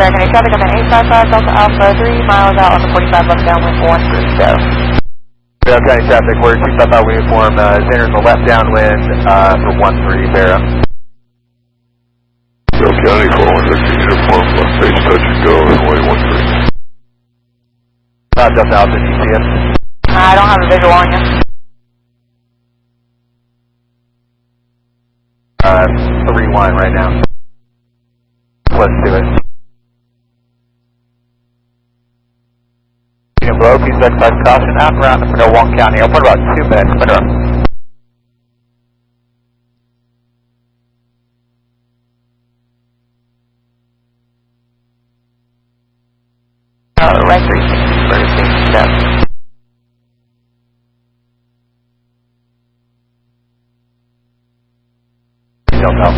American 8 traffic on the 855 Delta Alpha, 3 miles out on the 45 left downwind 13, go. Vero County traffic, we're 255 uniform, entering the left downwind for 13, Vero. Vero County 416 uniform, left base touch and go, runway 13. Delta Alpha, do you see us? I don't have a visual on you. 3-1 right now. Let's do it. Unit below, please exercise caution out and around the Monroe County Airport, about 2 minutes, Monroe. Right 360 for 60 steps. Delta